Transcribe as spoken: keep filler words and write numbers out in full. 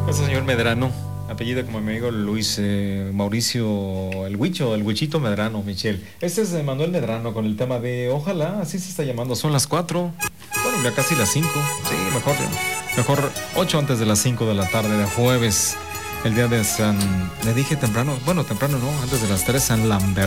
Ese señor Medrano, apellido como mi amigo Luis eh, Mauricio, el Huicho, el Huichito Medrano, Michelle. Este es Manuel Medrano con el tema de Ojalá, así se está llamando. Son las cuatro, bueno, ya casi las cinco. Sí, mejor, mejor ocho antes de las cinco de la tarde de jueves. El día de San, le dije temprano, bueno, temprano no, antes de las tres, San Lambert.